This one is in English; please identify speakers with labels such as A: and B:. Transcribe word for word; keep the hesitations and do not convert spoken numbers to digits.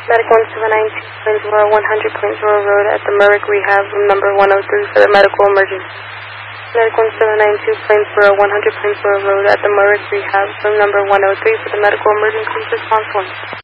A: Medic one seven nine two point zero one hundred point zero Road at the Merrick Rehab, room number one oh three for the medical emergency. Medic one seven nine two point zero one hundred point zero Road at the Merrick Rehab, room number one oh three for the medical emergency. Response one.